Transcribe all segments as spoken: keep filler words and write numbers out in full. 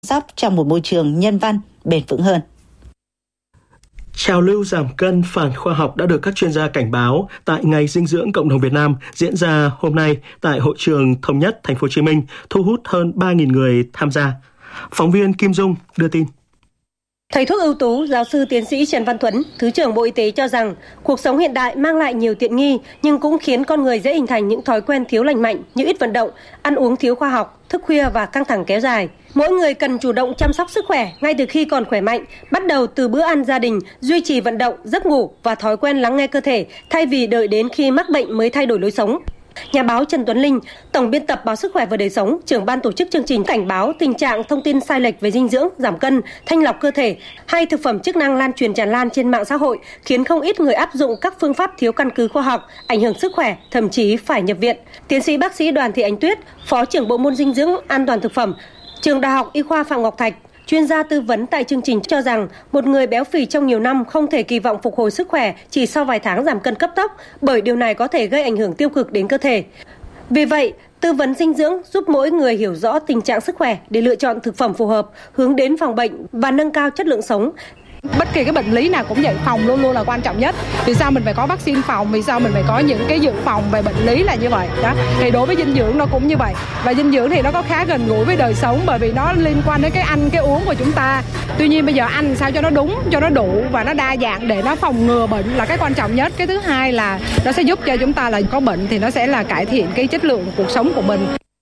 sóc trong một môi trường nhân văn, bền vững hơn. Trào lưu giảm cân phản khoa học đã được các chuyên gia cảnh báo tại Ngày Dinh dưỡng Cộng đồng Việt Nam diễn ra hôm nay tại Hội trường Thống nhất, Thành phố Hồ Chí Minh, thu hút hơn ba nghìn người tham gia. Phóng viên Kim Dung đưa tin. Thầy thuốc ưu tú, giáo sư tiến sĩ Trần Văn Thuấn, Thứ trưởng Bộ Y tế cho rằng cuộc sống hiện đại mang lại nhiều tiện nghi nhưng cũng khiến con người dễ hình thành những thói quen thiếu lành mạnh như ít vận động, ăn uống thiếu khoa học, thức khuya và căng thẳng kéo dài. Mỗi người cần chủ động chăm sóc sức khỏe ngay từ khi còn khỏe mạnh, bắt đầu từ bữa ăn gia đình, duy trì vận động, giấc ngủ và thói quen lắng nghe cơ thể thay vì đợi đến khi mắc bệnh mới thay đổi lối sống. Nhà báo Trần Tuấn Linh, Tổng biên tập báo Sức khỏe và Đời sống, trưởng ban tổ chức chương trình cảnh báo tình trạng thông tin sai lệch về dinh dưỡng, giảm cân, thanh lọc cơ thể hay thực phẩm chức năng lan truyền tràn lan trên mạng xã hội khiến không ít người áp dụng các phương pháp thiếu căn cứ khoa học, ảnh hưởng sức khỏe, thậm chí phải nhập viện. Tiến sĩ bác sĩ Đoàn Thị Ánh Tuyết, Phó trưởng Bộ môn Dinh dưỡng An toàn thực phẩm, Trường Đại học Y khoa Phạm Ngọc Thạch, chuyên gia tư vấn tại chương trình cho rằng một người béo phì trong nhiều năm không thể kỳ vọng phục hồi sức khỏe chỉ sau vài tháng giảm cân cấp tốc, bởi điều này có thể gây ảnh hưởng tiêu cực đến cơ thể. Vì vậy, tư vấn dinh dưỡng giúp mỗi người hiểu rõ tình trạng sức khỏe để lựa chọn thực phẩm phù hợp, hướng đến phòng bệnh và nâng cao chất lượng sống. Bất kỳ cái bệnh lý nào cũng vậy, phòng luôn luôn là quan trọng nhất. Vì sao mình phải có vaccine phòng, vì sao mình phải có những cái dự phòng về bệnh lý là như vậy đó. Thì đối với dinh dưỡng nó cũng như vậy. Và dinh dưỡng thì nó có khá gần gũi với đời sống, bởi vì nó liên quan đến cái ăn cái uống của chúng ta. Tuy nhiên bây giờ ăn sao cho nó đúng, cho nó đủ và nó đa dạng để nó phòng ngừa bệnh là cái quan trọng nhất. Cái thứ hai là nó sẽ giúp cho chúng ta là có bệnh thì nó sẽ là cải thiện cái chất lượng cuộc sống của mình.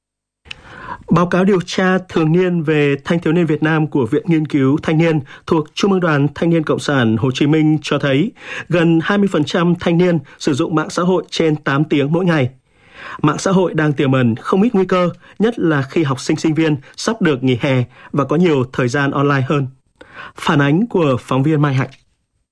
Báo cáo điều tra thường niên về thanh thiếu niên Việt Nam của Viện Nghiên cứu Thanh niên thuộc Trung ương Đoàn Thanh niên Cộng sản Hồ Chí Minh cho thấy gần hai mươi phần trăm thanh niên sử dụng mạng xã hội trên tám tiếng mỗi ngày. Mạng xã hội đang tiềm ẩn không ít nguy cơ, nhất là khi học sinh sinh viên sắp được nghỉ hè và có nhiều thời gian online hơn. Phản ánh của phóng viên Mai Hạnh.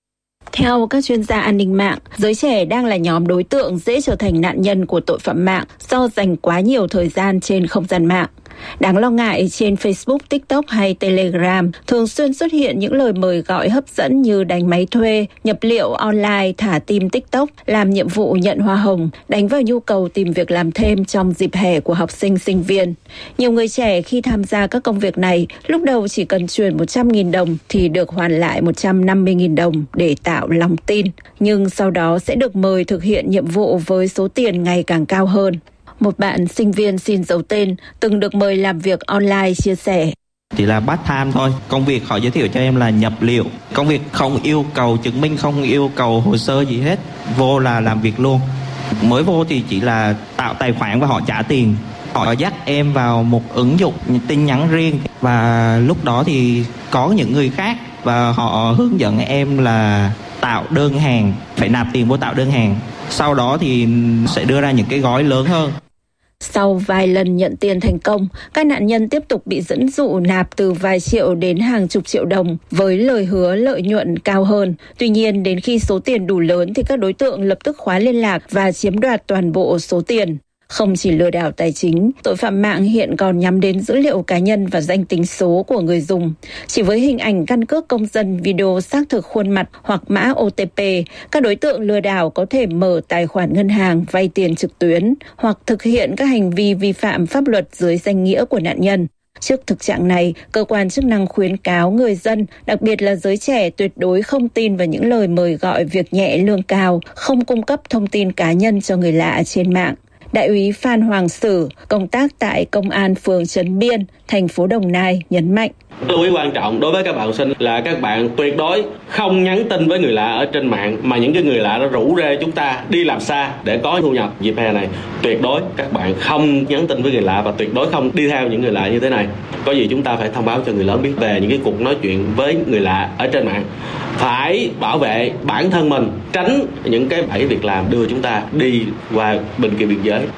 Theo các chuyên gia an ninh mạng, giới trẻ đang là nhóm đối tượng dễ trở thành nạn nhân của tội phạm mạng do dành quá nhiều thời gian trên không gian mạng. Đáng lo ngại, trên Facebook, TikTok hay Telegram thường xuyên xuất hiện những lời mời gọi hấp dẫn như đánh máy thuê, nhập liệu online, thả tim TikTok, làm nhiệm vụ nhận hoa hồng, đánh vào nhu cầu tìm việc làm thêm trong dịp hè của học sinh sinh viên. Nhiều người trẻ khi tham gia các công việc này lúc đầu chỉ cần chuyển một trăm nghìn đồng thì được hoàn lại một trăm năm mươi nghìn đồng để tạo lòng tin, nhưng sau đó sẽ được mời thực hiện nhiệm vụ với số tiền ngày càng cao hơn. Một bạn sinh viên xin giấu tên từng được mời làm việc online chia sẻ. Chỉ là part time thôi. Công việc họ giới thiệu cho em là nhập liệu. Công việc không yêu cầu chứng minh, không yêu cầu hồ sơ gì hết. Vô là làm việc luôn. Mới vô thì chỉ là tạo tài khoản và họ trả tiền. Họ dắt em vào một ứng dụng tin nhắn riêng. Và lúc đó thì có những người khác và họ hướng dẫn em là tạo đơn hàng, phải nạp tiền vô tạo đơn hàng. Sau đó thì sẽ đưa ra những cái gói lớn hơn. Sau vài lần nhận tiền thành công, các nạn nhân tiếp tục bị dẫn dụ nạp từ vài triệu đến hàng chục triệu đồng với lời hứa lợi nhuận cao hơn. Tuy nhiên, đến khi số tiền đủ lớn thì các đối tượng lập tức khóa liên lạc và chiếm đoạt toàn bộ số tiền. Không chỉ lừa đảo tài chính, tội phạm mạng hiện còn nhắm đến dữ liệu cá nhân và danh tính số của người dùng. Chỉ với hình ảnh căn cước công dân, video xác thực khuôn mặt hoặc mã ô tê pê, các đối tượng lừa đảo có thể mở tài khoản ngân hàng, vay tiền trực tuyến hoặc thực hiện các hành vi vi phạm pháp luật dưới danh nghĩa của nạn nhân. Trước thực trạng này, cơ quan chức năng khuyến cáo người dân, đặc biệt là giới trẻ, tuyệt đối không tin vào những lời mời gọi việc nhẹ lương cao, không cung cấp thông tin cá nhân cho người lạ trên mạng. Đại úy Phan Hoàng Sử, công tác tại Công an phường Trấn Biên, thành phố Đồng Nai nhấn mạnh. Lưu ý quan trọng đối với các bạn học sinh là các bạn tuyệt đối không nhắn tin với người lạ ở trên mạng, mà những cái người lạ đã rủ rê chúng ta đi làm xa để có thu nhập dịp hè này. Tuyệt đối các bạn không nhắn tin với người lạ và tuyệt đối không đi theo những người lạ như thế này. Có gì chúng ta phải thông báo cho người lớn biết về những cái cuộc nói chuyện với người lạ ở trên mạng. Phải bảo vệ bản thân mình, tránh những cái bẫy việc làm đưa chúng ta đi qua bên kia biên giới.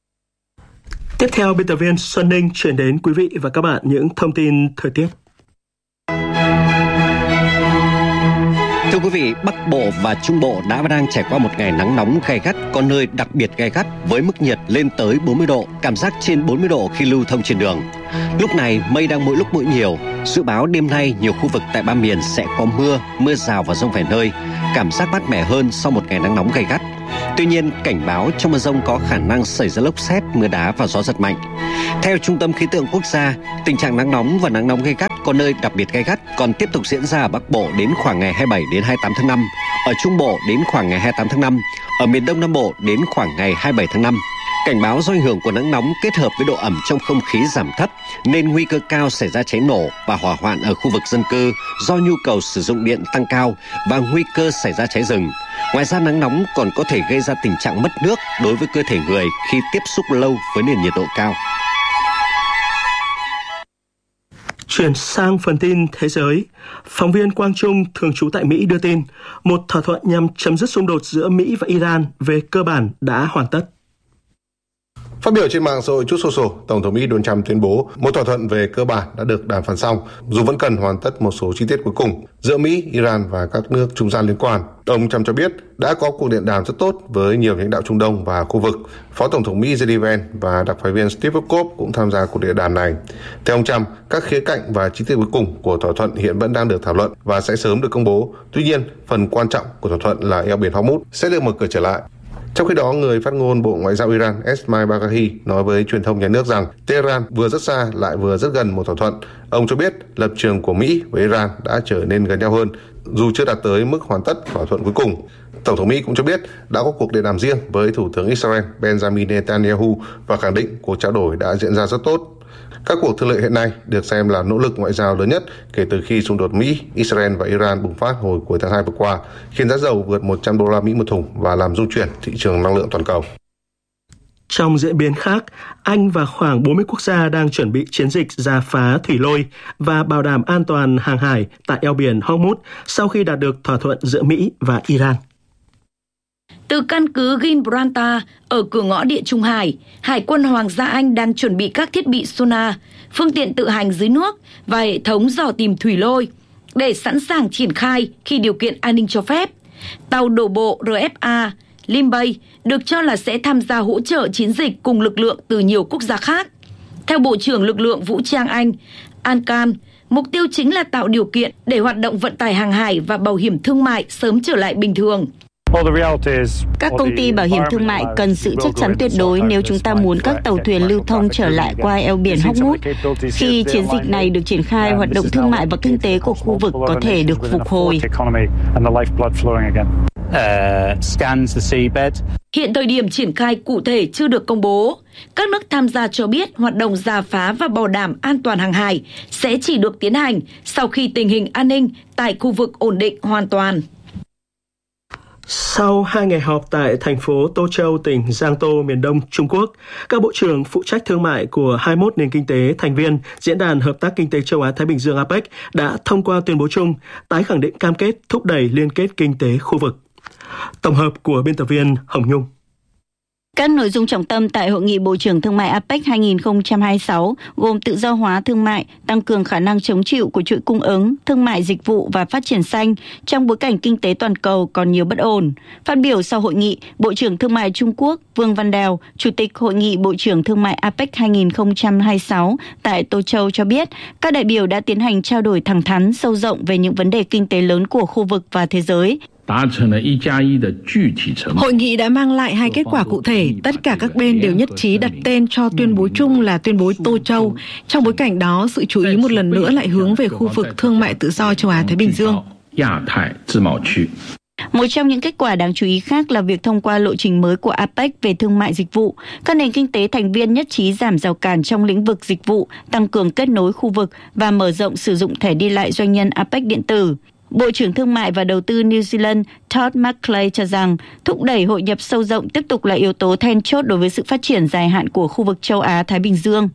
Tiếp theo, biên tập viên Xuân Ninh chuyển đến quý vị và các bạn những thông tin thời tiết. Thưa quý vị, Bắc Bộ và Trung Bộ đã và đang trải qua một ngày nắng nóng gay gắt, có nơi đặc biệt gay gắt với mức nhiệt lên tới bốn mươi độ, cảm giác trên bốn mươi độ khi lưu thông trên đường. Lúc này mây đang mỗi lúc mỗi nhiều. Dự báo đêm nay nhiều khu vực tại ba miền sẽ có mưa, mưa rào và dông vài nơi, cảm giác mát mẻ hơn sau một ngày nắng nóng gay gắt. Tuy nhiên, cảnh báo trong mưa dông có khả năng xảy ra lốc sét, mưa đá và gió giật mạnh. Theo Trung tâm Khí tượng Quốc gia, tình trạng nắng nóng và nắng nóng gay gắt có nơi đặc biệt gay gắt còn tiếp tục diễn ra ở Bắc Bộ đến khoảng ngày hai mươi bảy đến hai mươi tám tháng năm, ở Trung Bộ đến khoảng ngày hai mươi tám tháng năm, ở miền Đông Nam Bộ đến khoảng ngày hai mươi bảy tháng năm. Cảnh báo do ảnh hưởng của nắng nóng kết hợp với độ ẩm trong không khí giảm thấp nên nguy cơ cao xảy ra cháy nổ và hỏa hoạn ở khu vực dân cư do nhu cầu sử dụng điện tăng cao và nguy cơ xảy ra cháy rừng. Ngoài ra, nắng nóng còn có thể gây ra tình trạng mất nước đối với cơ thể người khi tiếp xúc lâu với nền nhiệt độ cao. Chuyển sang phần tin thế giới, phóng viên Quang Trung thường trú tại Mỹ đưa tin một thỏa thuận nhằm chấm dứt xung đột giữa Mỹ và Iran về cơ bản đã hoàn tất. Phát biểu trên mạng xã hội Truth Social, Tổng thống Mỹ Donald Trump tuyên bố một thỏa thuận về cơ bản đã được đàm phán xong, dù vẫn cần hoàn tất một số chi tiết cuối cùng giữa Mỹ, Iran và các nước trung gian liên quan. Ông Trump cho biết đã có cuộc điện đàm rất tốt với nhiều lãnh đạo Trung Đông và khu vực. Phó Tổng thống Mỹ J D Vance và đặc phái viên Steve Witkoff cũng tham gia cuộc điện đàm này. Theo ông Trump, các khía cạnh và chi tiết cuối cùng của thỏa thuận hiện vẫn đang được thảo luận và sẽ sớm được công bố. Tuy nhiên, phần quan trọng của thỏa thuận là eo biển Hormuz sẽ được mở cửa trở lại. Trong khi đó, người phát ngôn Bộ Ngoại giao Iran Esmail Baghaei nói với truyền thông nhà nước rằng Tehran vừa rất xa lại vừa rất gần một thỏa thuận. Ông cho biết lập trường của Mỹ với Iran đã trở nên gần nhau hơn, dù chưa đạt tới mức hoàn tất thỏa thuận cuối cùng. Tổng thống Mỹ cũng cho biết đã có cuộc điện đàm riêng với Thủ tướng Israel Benjamin Netanyahu và khẳng định cuộc trao đổi đã diễn ra rất tốt. Các cuộc thương lượng hiện nay được xem là nỗ lực ngoại giao lớn nhất kể từ khi xung đột Mỹ, Israel và Iran bùng phát hồi cuối tháng hai vừa qua, khiến giá dầu vượt một trăm đô la Mỹ một thùng và làm rung chuyển thị trường năng lượng toàn cầu. Trong diễn biến khác, Anh và khoảng bốn mươi quốc gia đang chuẩn bị chiến dịch rà phá thủy lôi và bảo đảm an toàn hàng hải tại eo biển Hormuz sau khi đạt được thỏa thuận giữa Mỹ và Iran. Từ căn cứ Gibraltar ở cửa ngõ Địa Trung Hải, Hải quân Hoàng gia Anh đang chuẩn bị các thiết bị sonar, phương tiện tự hành dưới nước và hệ thống dò tìm thủy lôi để sẵn sàng triển khai khi điều kiện an ninh cho phép. Tàu đổ bộ R F A Limbay được cho là sẽ tham gia hỗ trợ chiến dịch cùng lực lượng từ nhiều quốc gia khác. Theo Bộ trưởng Lực lượng Vũ trang Anh, An Khan, mục tiêu chính là tạo điều kiện để hoạt động vận tải hàng hải và bảo hiểm thương mại sớm trở lại bình thường. Các công ty bảo hiểm thương mại cần sự chắc chắn tuyệt đối nếu chúng ta muốn các tàu thuyền lưu thông trở lại qua eo biển Hormuz. Khi chiến dịch này được triển khai, hoạt động thương mại và kinh tế của khu vực có thể được phục hồi. Hiện thời điểm triển khai cụ thể chưa được công bố. Các nước tham gia cho biết hoạt động rà phá và bảo đảm an toàn hàng hải sẽ chỉ được tiến hành sau khi tình hình an ninh tại khu vực ổn định hoàn toàn. Sau hai ngày họp tại thành phố Tô Châu, tỉnh Giang Tô, miền Đông Trung Quốc, các bộ trưởng phụ trách thương mại của hai mươi mốt nền kinh tế thành viên Diễn đàn Hợp tác Kinh tế Châu Á-Thái Bình Dương A P E C đã thông qua tuyên bố chung tái khẳng định cam kết thúc đẩy liên kết kinh tế khu vực. Tổng hợp của biên tập viên Hồng Nhung. Các nội dung trọng tâm tại Hội nghị Bộ trưởng Thương mại A P E C hai không hai sáu gồm tự do hóa thương mại, tăng cường khả năng chống chịu của chuỗi cung ứng, thương mại dịch vụ và phát triển xanh trong bối cảnh kinh tế toàn cầu còn nhiều bất ổn. Phát biểu sau hội nghị, Bộ trưởng Thương mại Trung Quốc Vương Văn Đào, Chủ tịch Hội nghị Bộ trưởng Thương mại A P E C hai không hai sáu tại Tô Châu cho biết, các đại biểu đã tiến hành trao đổi thẳng thắn, sâu rộng về những vấn đề kinh tế lớn của khu vực và thế giới. Hội nghị đã mang lại hai kết quả cụ thể. Tất cả các bên đều nhất trí đặt tên cho tuyên bố chung là tuyên bố Tô Châu. Trong bối cảnh đó, sự chú ý một lần nữa lại hướng về khu vực thương mại tự do châu Á-Thái Bình Dương. Một trong những kết quả đáng chú ý khác là việc thông qua lộ trình mới của A P E C về thương mại dịch vụ. Các nền kinh tế thành viên nhất trí giảm rào cản trong lĩnh vực dịch vụ, tăng cường kết nối khu vực và mở rộng sử dụng thẻ đi lại doanh nhân A P E C điện tử. Bộ trưởng Thương mại và Đầu tư New Zealand Todd McClay cho rằng thúc đẩy hội nhập sâu rộng tiếp tục là yếu tố then chốt đối với sự phát triển dài hạn của khu vực châu Á-Thái Bình Dương.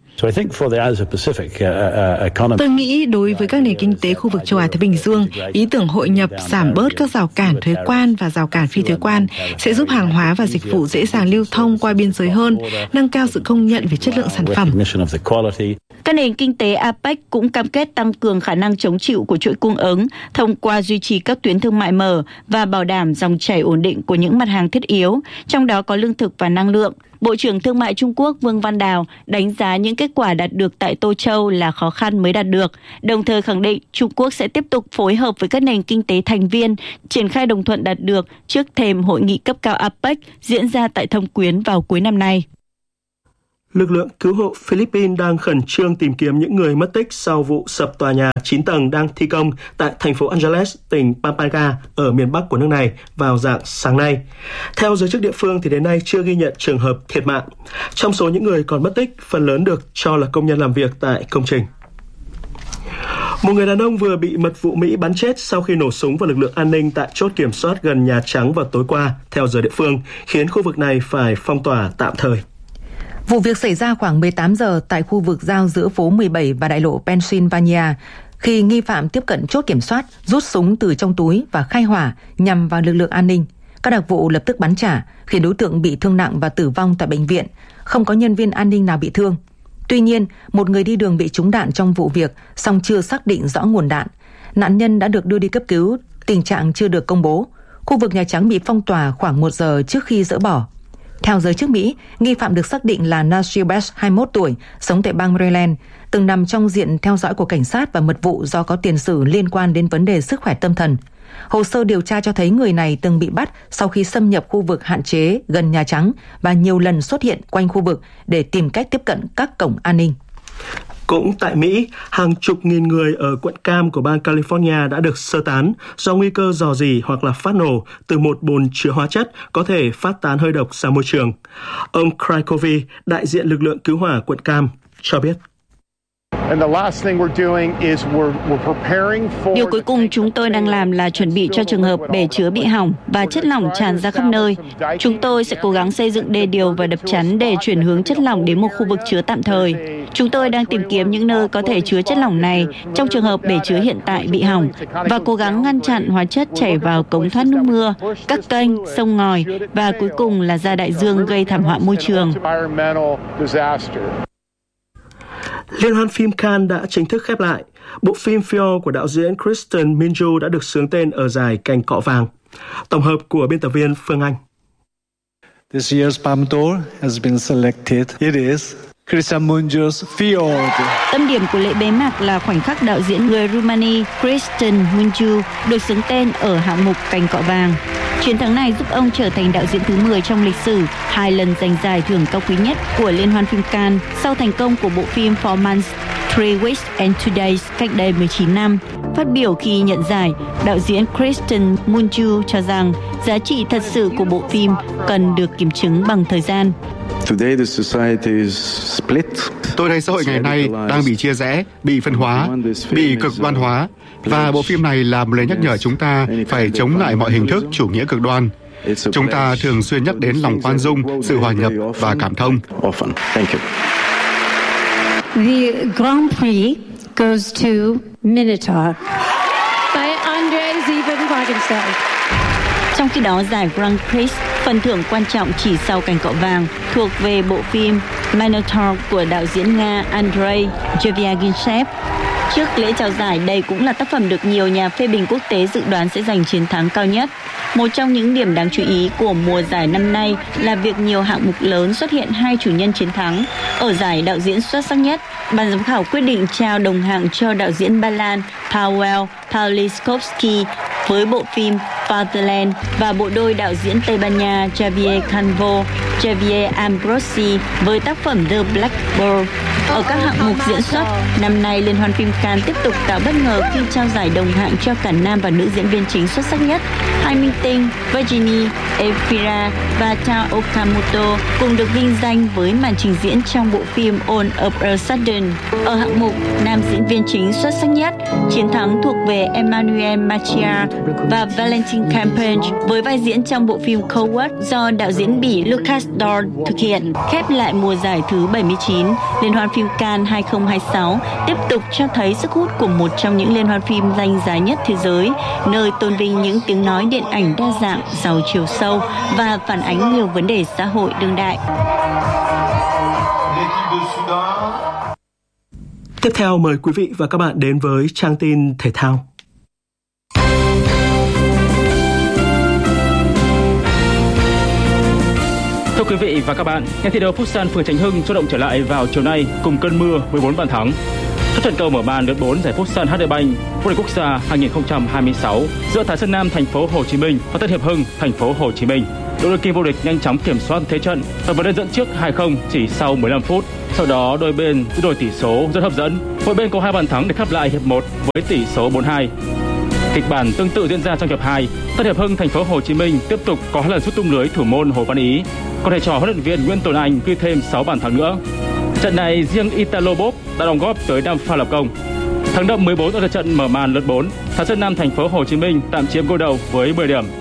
Tôi nghĩ đối với các nền kinh tế khu vực châu Á-Thái Bình Dương, ý tưởng hội nhập giảm bớt các rào cản thuế quan và rào cản phi thuế quan sẽ giúp hàng hóa và dịch vụ dễ dàng lưu thông qua biên giới hơn, nâng cao sự công nhận về chất lượng sản phẩm. Các nền kinh tế a pếch cũng cam kết tăng cường khả năng chống chịu của chuỗi cung ứng thông qua duy trì các tuyến thương mại mở và bảo đảm dòng chảy ổn định của những mặt hàng thiết yếu, trong đó có lương thực và năng lượng. Bộ trưởng Thương mại Trung Quốc Vương Văn Đào đánh giá những kết quả đạt được tại Tô Châu là khó khăn mới đạt được, đồng thời khẳng định Trung Quốc sẽ tiếp tục phối hợp với các nền kinh tế thành viên triển khai đồng thuận đạt được trước thềm hội nghị cấp cao a pếch diễn ra tại Thâm Quyến vào cuối năm nay. Lực lượng cứu hộ Philippines đang khẩn trương tìm kiếm những người mất tích sau vụ sập tòa nhà chín tầng đang thi công tại thành phố Angeles, tỉnh Pampanga ở miền Bắc của nước này vào rạng sáng nay. Theo giới chức địa phương thì đến nay chưa ghi nhận trường hợp thiệt mạng. Trong số những người còn mất tích, phần lớn được cho là công nhân làm việc tại công trình. Một người đàn ông vừa bị mật vụ Mỹ bắn chết sau khi nổ súng vào lực lượng an ninh tại chốt kiểm soát gần Nhà Trắng vào tối qua, theo giờ địa phương, khiến khu vực này phải phong tỏa tạm thời. Vụ việc xảy ra khoảng mười tám giờ tại khu vực giao giữa phố mười bảy và đại lộ Pennsylvania, khi nghi phạm tiếp cận chốt kiểm soát, rút súng từ trong túi và khai hỏa nhằm vào lực lượng an ninh. Các đặc vụ lập tức bắn trả, khiến đối tượng bị thương nặng và tử vong tại bệnh viện. Không có nhân viên an ninh nào bị thương. Tuy nhiên, một người đi đường bị trúng đạn trong vụ việc, song chưa xác định rõ nguồn đạn. Nạn nhân đã được đưa đi cấp cứu, tình trạng chưa được công bố. Khu vực Nhà Trắng bị phong tỏa khoảng một giờ trước khi dỡ bỏ. Theo giới chức Mỹ, nghi phạm được xác định là Nasir Best, hai mươi mốt tuổi, sống tại bang Maryland, từng nằm trong diện theo dõi của cảnh sát và mật vụ do có tiền sử liên quan đến vấn đề sức khỏe tâm thần. Hồ sơ điều tra cho thấy người này từng bị bắt sau khi xâm nhập khu vực hạn chế gần Nhà Trắng và nhiều lần xuất hiện quanh khu vực để tìm cách tiếp cận các cổng an ninh. Cũng tại Mỹ, hàng chục nghìn người ở quận Cam của bang California đã được sơ tán do nguy cơ rò rỉ hoặc là phát nổ từ một bồn chứa hóa chất có thể phát tán hơi độc ra môi trường. Ông Craikovi, đại diện lực lượng cứu hỏa quận Cam, cho biết. Điều cuối cùng chúng tôi đang làm là chuẩn bị cho trường hợp bể chứa bị hỏng và chất lỏng tràn ra khắp nơi. Chúng tôi sẽ cố gắng xây dựng đê điều và đập chắn để chuyển hướng chất lỏng đến một khu vực chứa tạm thời. Chúng tôi đang tìm kiếm những nơi có thể chứa chất lỏng này trong trường hợp bể chứa hiện tại bị hỏng và cố gắng ngăn chặn hóa chất chảy vào cống thoát nước mưa, các kênh, sông ngòi và cuối cùng là ra đại dương gây thảm họa môi trường. Liên hoan phim Cannes đã chính thức khép lại. Bộ phim Fjord của đạo diễn Kristen Minju đã được xướng tên ở giải Cành Cọ Vàng. Tổng hợp của biên tập viên Phương Anh. This year's Palme d'Or has been selected. It is Kristen Minju's Fjord. Tâm điểm của lễ bế mạc là khoảnh khắc đạo diễn người Rumani Kristen Minju được xướng tên ở hạng mục Cành Cọ Vàng. Chiến thắng này giúp ông trở thành đạo diễn thứ mười trong lịch sử, hai lần giành giải thưởng cao quý nhất của Liên hoan phim Cannes sau thành công của bộ phim Four Months, Three Weeks and Two Days cách đây mười chín năm. Phát biểu khi nhận giải, đạo diễn Kristen Minju cho rằng giá trị thật sự của bộ phim cần được kiểm chứng bằng thời gian. Tôi thấy xã hội ngày nay đang bị chia rẽ, bị phân hóa, bị cực đoan hóa. Và bộ phim này là một lời nhắc nhở chúng ta phải chống lại mọi hình thức chủ nghĩa cực đoan. Chúng ta thường xuyên nhắc đến lòng khoan dung, sự hòa nhập và cảm thông. The Grand Prix goes to Minotaur by Andrei Zevon Wagenstein. Trong khi đó, giải Grand Prix, phần thưởng quan trọng chỉ sau Cành Cọ Vàng, thuộc về bộ phim Minotaur của đạo diễn Nga Andrei Zevon. Trước lễ trao giải, đây cũng là tác phẩm được nhiều nhà phê bình quốc tế dự đoán sẽ giành chiến thắng cao nhất. Một trong những điểm đáng chú ý của mùa giải năm nay là việc nhiều hạng mục lớn xuất hiện hai chủ nhân chiến thắng. Ở giải đạo diễn xuất sắc nhất, ban giám khảo quyết định trao đồng hạng cho đạo diễn Ba Lan Paweł Pawlikowski với bộ phim Fatherland và bộ đôi đạo diễn Tây Ban Nha Javier Calvo, Javier Ambrosi với tác phẩm The Black Bull. Ở các hạng mục diễn xuất, năm nay Liên hoan phim Cannes tiếp tục tạo bất ngờ khi trao giải đồng hạng cho cả nam và nữ diễn viên chính xuất sắc nhất. Hai minh tinh Virginie Efira và Tao Okamoto cùng được vinh danh với màn trình diễn trong bộ phim All of a Sudden. Ở hạng mục nam diễn viên chính xuất sắc nhất, chiến thắng thuộc về Emmanuel Machia và Valentin Campenge với vai diễn trong bộ phim Coward do đạo diễn Bỉ Lucas Dor thực hiện. Khép lại mùa giải thứ bảy mươi chín, Liên hoan phim Cannes hai không hai sáu tiếp tục cho thấy sức hút của một trong những liên hoan phim danh giá nhất thế giới, nơi tôn vinh những tiếng nói điện ảnh đa dạng, giàu chiều sâu và phản ánh nhiều vấn đề xã hội đương đại. Tiếp theo mời quý vị và các bạn đến với trang tin thể thao. Thưa quý vị và các bạn, nhà thi đấu Futsal phường Chánh Hưng sôi động trở lại vào chiều nay cùng cơn mưa với bốn bàn thắng. Trong trận cầu mở màn lượt bốn giải Futsal hát đê Bank vô địch quốc gia hai không hai sáu giữa Thái Sơn Nam thành phố Hồ Chí Minh và Tân Hiệp Hưng thành phố Hồ Chí Minh, đội đương kim vô địch nhanh chóng kiểm soát thế trận và vượt lên dẫn trước hai không chỉ sau mười lăm phút. Sau đó đôi bên giữ đổi tỷ số rất hấp dẫn. Mỗi bên có hai bàn thắng để khép lại hiệp một với tỷ số bốn hai. Kịch bản tương tự diễn ra trong hiệp hai. Tân Hiệp Hưng thành phố Hồ Chí Minh tiếp tục có hai lần sút tung lưới thủ môn Hồ Văn Ý, còn thầy trò huấn luyện viên Nguyễn Tuấn Anh ghi thêm sáu bàn thắng nữa. Trận này riêng Italo Bob đã đóng góp tới năm pha lập công. Thắng đậm mười bốn ở trận mở màn lượt bốn, Thái Sơn Nam thành phố Hồ Chí Minh tạm chiếm ngôi đầu với mười điểm.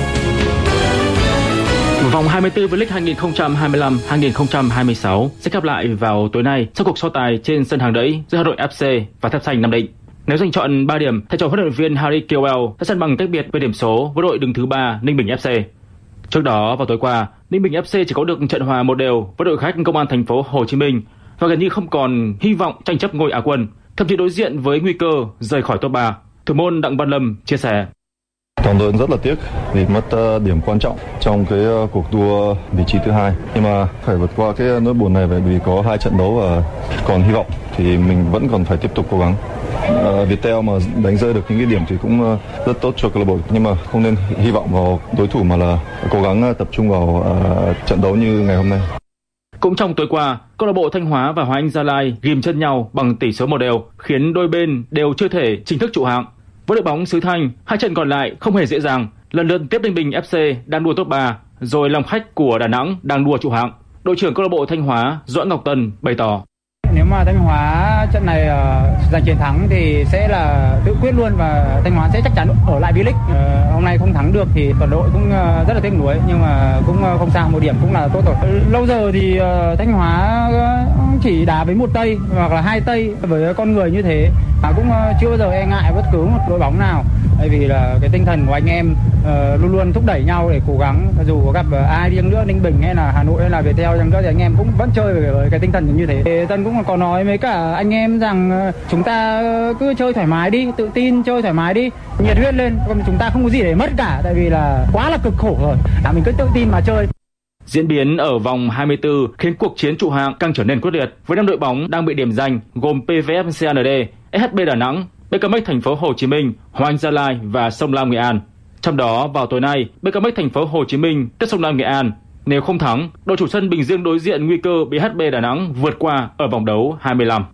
Vòng hai mươi tư V-League hai không hai lăm hai không hai sáu sẽ khép lại vào tối nay sau cuộc so tài trên sân Hàng Đẫy giữa Hà Nội ép xê và Thép Xanh Nam Định. Nếu giành chọn ba điểm, thầy trò huấn luyện viên Harry Kewell sẽ săn bằng cách biệt về điểm số với đội đứng thứ ba Ninh Bình ép xê. Trước đó vào tối qua, Ninh Bình ép xê chỉ có được trận hòa một đều với đội khách Công an thành phố Hồ Chí Minh và gần như không còn hy vọng tranh chấp ngôi Á quân, thậm chí đối diện với nguy cơ rời khỏi top ba. Thủ môn Đặng Văn Lâm chia sẻ: Toàn đội rất là tiếc vì mất uh, điểm quan trọng trong cái uh, cuộc đua vị trí thứ hai, nhưng mà phải vượt qua cái nỗi buồn này vì có hai trận đấu và còn hy vọng thì mình vẫn còn phải tiếp tục cố gắng. Uh, Viettel mà đánh rơi được những cái điểm thì cũng uh, rất tốt cho câu lạc bộ, nhưng mà không nên hy vọng vào đối thủ mà là cố gắng uh, tập trung vào uh, trận đấu như ngày hôm nay. Cũng trong tối qua, câu lạc bộ Thanh Hóa và Hoàng Anh Gia Lai ghim chân nhau bằng tỷ số một đều, khiến đôi bên đều chưa thể chính thức trụ hạng. Với đội bóng xứ Thanh, hai trận còn lại không hề dễ dàng, lần lượt tiếp Ninh Bình ép xê đang đua top ba, rồi lòng khách của Đà Nẵng đang đua trụ hạng. Đội trưởng câu lạc bộ Thanh Hóa Doãn Ngọc Tân bày tỏ: Nếu mà Thanh Hóa trận này uh, giành chiến thắng thì sẽ là tự quyết luôn và Thanh Hóa sẽ chắc chắn ở lại V-League. Uh, hôm nay không thắng được thì toàn đội cũng uh, rất là tiếc nuối, nhưng mà cũng uh, không sao, một điểm cũng là tốt rồi. Uh, lâu giờ thì uh, Thanh Hóa uh, chỉ đá với một tây hoặc là hai tây với con người như thế, mà cũng uh, chưa bao giờ e ngại bất cứ một đội bóng nào. Bởi vì là cái tinh thần của anh em uh, luôn luôn thúc đẩy nhau để cố gắng, dù có gặp uh, ai đi chăng nữa, Ninh Bình hay là Hà Nội hay là Viettel chăng nữa thì anh em cũng vẫn chơi với, với cái tinh thần như thế. Thì Tân cũng có nói với cả anh em rằng uh, chúng ta cứ chơi thoải mái đi, tự tin chơi thoải mái đi, nhiệt huyết lên, còn chúng ta không có gì để mất cả, tại vì là quá là cực khổ rồi, à, mình cứ tự tin mà chơi. Diễn biến ở vòng hai mươi tư khiến cuộc chiến trụ hạng càng trở nên quyết liệt, với năm đội bóng đang bị điểm danh gồm pê vê ép xê en đê, ét hát bê Đà Nẵng, bê ca em ích thành phố Hồ Chí Minh, Hoàng Anh Gia Lai và Sông Lam Nghệ An. Trong đó vào tối nay, bê ca em ích thành phố Hồ Chí Minh tiếp Sông Lam Nghệ An. Nếu không thắng, đội chủ sân Bình Dương đối diện nguy cơ bị ét hát bê Đà Nẵng vượt qua ở vòng đấu hai mươi lăm.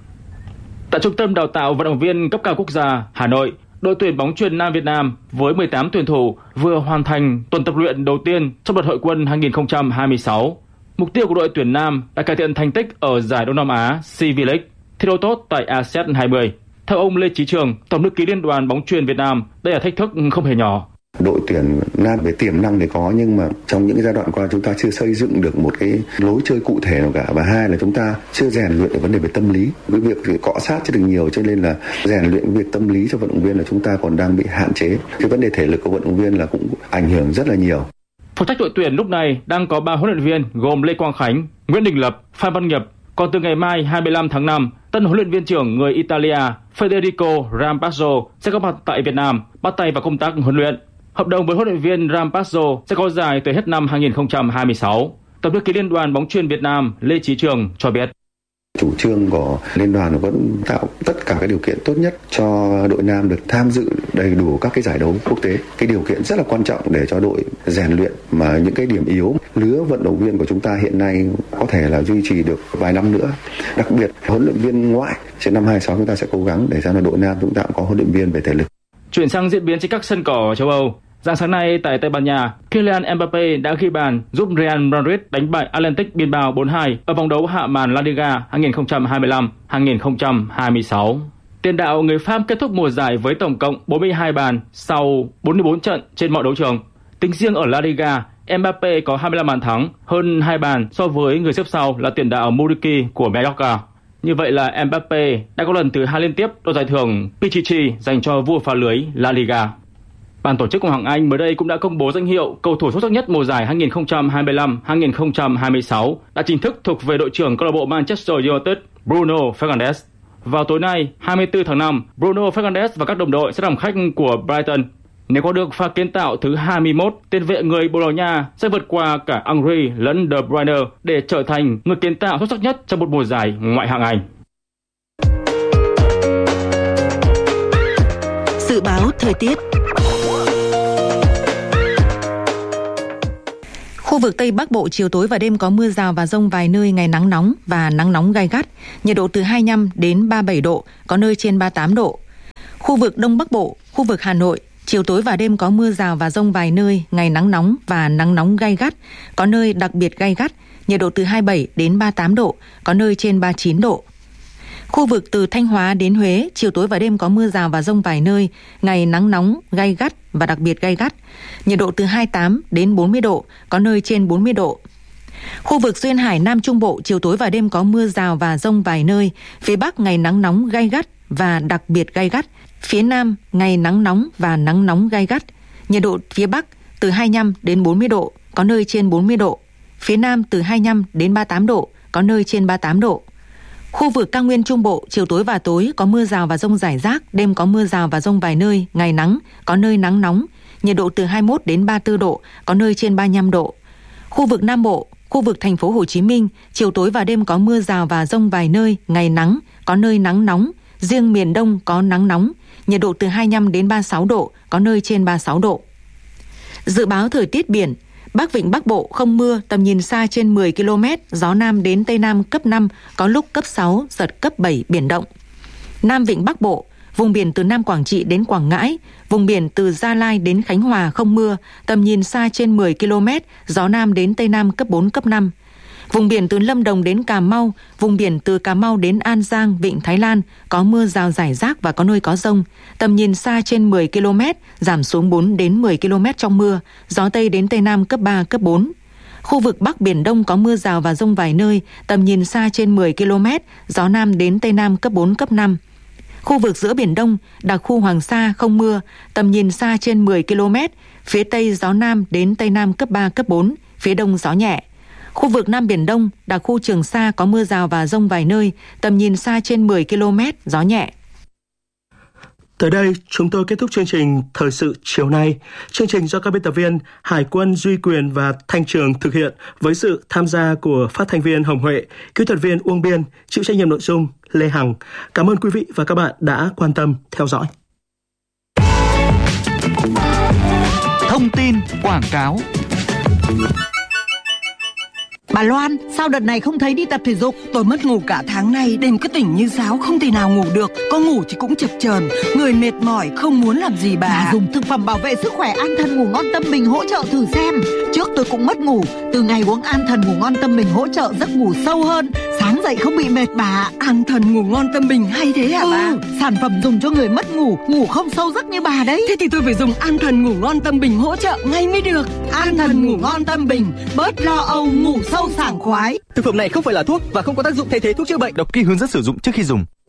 Tại Trung tâm Đào tạo Vận động viên cấp cao quốc gia Hà Nội, đội tuyển bóng chuyền nam Việt Nam với mười tám tuyển thủ vừa hoàn thành tuần tập luyện đầu tiên trong đợt hội quân hai không hai sáu. Mục tiêu của đội tuyển nam là cải thiện thành tích ở giải Đông Nam Á xê vê League, thi đấu tốt tại a sê an hai mươi. Theo ông Lê Chí Trường, Tổng thư ký Liên đoàn bóng chuyền Việt Nam, đây là thách thức không hề nhỏ. Đội tuyển nam về tiềm năng thì có, nhưng mà trong những cái giai đoạn qua chúng ta chưa xây dựng được một cái lối chơi cụ thể nào cả, và hai là chúng ta chưa rèn luyện được vấn đề về tâm lý. Cái việc cọ sát chưa được nhiều, cho nên là rèn luyện việc tâm lý cho vận động viên là chúng ta còn đang bị hạn chế. Cái vấn đề thể lực của vận động viên là cũng ảnh hưởng rất là nhiều. Phụ trách đội tuyển lúc này đang có ba huấn luyện viên gồm Lê Quang Khánh, Nguyễn Đình Lập, Phan Văn Nghiệp. Còn từ ngày mai hai mươi lăm tháng năm, tân huấn luyện viên trưởng người Italia Federico Rampazzo sẽ có mặt tại Việt Nam bắt tay vào công tác huấn luyện. Hợp đồng với huấn luyện viên Rampazzo sẽ có dài tới hết năm hai không hai sáu. Tổng thư ký Liên đoàn bóng chuyền Việt Nam Lê Chí Trường cho biết. Chủ trương của Liên đoàn vẫn tạo tất cả các điều kiện tốt nhất cho đội nam được tham dự đầy đủ các cái giải đấu quốc tế. Cái điều kiện rất là quan trọng để cho đội rèn luyện, mà những cái điểm yếu lứa vận động viên của chúng ta hiện nay có thể là duy trì được vài năm nữa. Đặc biệt huấn luyện viên ngoại trên năm hai sáu chúng ta sẽ cố gắng để cho đội nam chúng ta cũng có huấn luyện viên về thể lực. Chuyển sang diễn biến trên các sân cỏ châu Âu. Rạng sáng nay tại Tây Ban Nha, Kylian Mbappe đã ghi bàn giúp Real Madrid đánh bại Athletic Bilbao bốn hai ở vòng đấu hạ màn La Liga hai không hai lăm hai không hai sáu. Tiền đạo người Pháp kết thúc mùa giải với tổng cộng bốn mươi hai bàn sau bốn mươi bốn trận trên mọi đấu trường. Tính riêng ở La Liga, Mbappe có hai mươi lăm bàn thắng, hơn hai bàn so với người xếp sau là tiền đạo Muriqi của Mallorca. Như vậy là Mbappe đã có lần thứ hai liên tiếp đoạt giải thưởng Pichichi dành cho vua phá lưới La Liga. Ban tổ chức của Hoàng Anh mới đây cũng đã công bố danh hiệu cầu thủ xuất sắc nhất mùa giải hai không hai lăm hai không hai sáu đã chính thức thuộc về đội trưởng câu lạc bộ Manchester United Bruno Fernandes. Vào tối nay, hai mươi tư tháng năm, Bruno Fernandes và các đồng đội sẽ làm khách của Brighton. Nếu có được pha kiến tạo thứ hai mươi mốt, tiền vệ người Bồ Đào Nha sẽ vượt qua cả Henry lẫn De Bruyne để trở thành người kiến tạo xuất sắc nhất trong một mùa giải ngoại hạng Anh. Dự báo thời tiết. Khu vực Tây Bắc Bộ chiều tối và đêm có mưa rào và dông vài nơi, ngày nắng nóng và nắng nóng gay gắt, nhiệt độ từ hai mươi lăm đến ba mươi bảy độ, có nơi trên ba mươi tám độ. Khu vực Đông Bắc Bộ, khu vực Hà Nội, chiều tối và đêm có mưa rào và dông vài nơi, ngày nắng nóng và nắng nóng gay gắt, có nơi đặc biệt gay gắt, nhiệt độ từ hai mươi bảy đến ba mươi tám độ, có nơi trên ba mươi chín độ. Khu vực từ Thanh Hóa đến Huế, chiều tối và đêm có mưa rào và dông vài nơi, ngày nắng nóng, gay gắt và đặc biệt gay gắt, nhiệt độ từ hai mươi tám đến bốn mươi độ, có nơi trên bốn mươi độ. Khu vực Duyên Hải Nam Trung Bộ, chiều tối và đêm có mưa rào và dông vài nơi, phía Bắc ngày nắng nóng gay gắt và đặc biệt gay gắt, phía Nam ngày nắng nóng và nắng nóng gay gắt, nhiệt độ phía Bắc từ hai mươi lăm đến bốn mươi độ, có nơi trên bốn mươi độ, phía Nam từ hai mươi lăm đến ba mươi tám độ, có nơi trên ba mươi tám độ. Khu vực Cao Nguyên Trung Bộ, chiều tối và tối có mưa rào và dông rải rác, đêm có mưa rào và dông vài nơi, ngày nắng, có nơi nắng nóng, nhiệt độ từ hai mươi mốt đến ba mươi tư độ, có nơi trên ba mươi lăm độ. Khu vực Nam Bộ, khu vực thành phố Hồ Chí Minh, chiều tối và đêm có mưa rào và dông vài nơi, ngày nắng, có nơi nắng nóng, riêng miền Đông có nắng nóng, nhiệt độ từ hai mươi lăm đến ba mươi sáu độ, có nơi trên ba mươi sáu độ. Dự báo thời tiết biển. Bắc Vịnh Bắc Bộ không mưa, tầm nhìn xa trên mười ki lô mét, gió Nam đến Tây Nam cấp năm, có lúc cấp sáu, giật cấp bảy, biển động. Nam Vịnh Bắc Bộ, vùng biển từ Nam Quảng Trị đến Quảng Ngãi, vùng biển từ Gia Lai đến Khánh Hòa không mưa, tầm nhìn xa trên mười ki lô mét, gió Nam đến Tây Nam cấp bốn, cấp năm. Vùng biển từ Lâm Đồng đến Cà Mau, vùng biển từ Cà Mau đến An Giang, Vịnh Thái Lan có mưa rào rải rác và có nơi có dông. Tầm nhìn xa trên mười ki lô mét, giảm xuống bốn đến mười ki lô mét trong mưa, gió Tây đến Tây Nam cấp ba, cấp bốn. Khu vực Bắc Biển Đông có mưa rào và dông vài nơi, tầm nhìn xa trên mười ki lô mét, gió Nam đến Tây Nam cấp bốn, cấp năm. Khu vực giữa Biển Đông, đặc khu Hoàng Sa không mưa, tầm nhìn xa trên mười ki lô mét, phía Tây gió Nam đến Tây Nam cấp ba, cấp bốn, phía Đông gió nhẹ. Khu vực Nam Biển Đông, đặc khu Trường Sa có mưa rào và dông vài nơi, tầm nhìn xa trên mười ki lô mét, gió nhẹ. Tới đây, chúng tôi kết thúc chương trình Thời sự chiều nay. Chương trình do các biên tập viên Hải Quân, Duy Quyền và Thanh Trường thực hiện với sự tham gia của phát thanh viên Hồng Huệ, kỹ thuật viên Uông Biên, chịu trách nhiệm nội dung Lê Hằng. Cảm ơn quý vị và các bạn đã quan tâm theo dõi. Thông tin quảng cáo. Bà Loan, sao đợt này không thấy đi tập thể dục? Tôi mất ngủ cả tháng nay, đêm cứ tỉnh như sáo, không thể nào ngủ được. Có ngủ thì cũng chập chờn, người mệt mỏi, không muốn làm gì bà. Bà dùng thực phẩm bảo vệ sức khỏe An Thần Ngủ Ngon Tâm Bình hỗ trợ thử xem. Trước tôi cũng mất ngủ, từ ngày uống An Thần Ngủ Ngon Tâm Bình hỗ trợ giấc ngủ sâu hơn, sáng dậy không bị mệt bà. An Thần Ngủ Ngon Tâm Bình hay thế hả ừ, bà? Sản phẩm dùng cho người mất ngủ, ngủ không sâu giấc như bà đấy. Thế thì tôi phải dùng An Thần Ngủ Ngon Tâm Bình hỗ trợ ngay mới được. An Thần Ngủ Ngon Tâm Bình, bớt lo âu, ngủ sâu sảng khoái. Thực phẩm này không phải là thuốc và không có tác dụng thay thế thuốc chữa bệnh. Đọc kỹ hướng dẫn sử dụng trước khi dùng.